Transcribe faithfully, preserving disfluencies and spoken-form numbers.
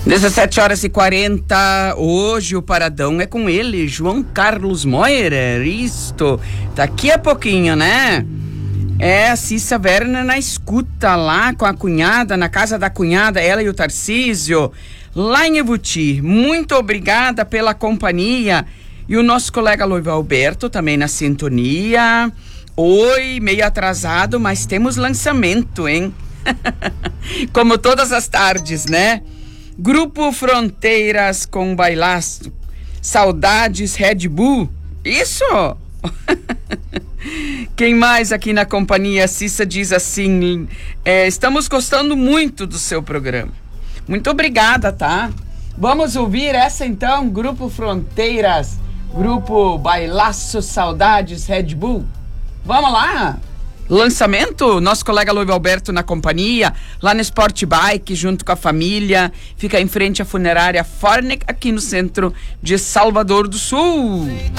dezessete horas e quarenta, hoje o Paradão é com ele, João Carlos Moirer, isto, daqui a pouquinho, né? É, a Cissa Werner na escuta lá com a cunhada, na casa da cunhada, ela e o Tarcísio, lá em Evuti. Muito obrigada pela companhia. E o nosso colega Luiz Alberto também na sintonia. Oi, meio atrasado, mas temos lançamento, hein? Como todas as tardes, né? Grupo Fronteiras com Bailaço, Saudades Red Bull, isso? Quem mais aqui na companhia? Cissa diz assim, é, estamos gostando muito do seu programa. Muito obrigada, tá? Vamos ouvir essa então, Grupo Fronteiras, Grupo Bailaço, Saudades Red Bull. Vamos lá? Lançamento, nosso colega Luiz Alberto na companhia, lá no Sport Bike, junto com a família, fica em frente à funerária Fornec, aqui no centro de Salvador do Sul.